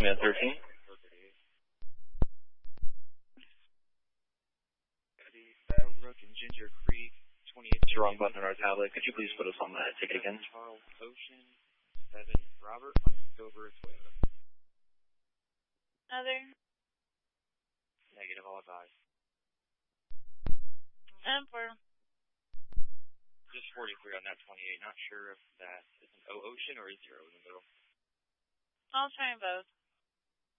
Yeah, 13. Brook and Ginger Creek, 28. It's the wrong button on our tablet. Could you please put us on that ticket again? Charles Ocean, 7. Robert on October Toyota. Other. Negative, all advised. For. Just 43 on that 28. Not sure if that is an O Ocean or a 0 in the middle. I'll try both.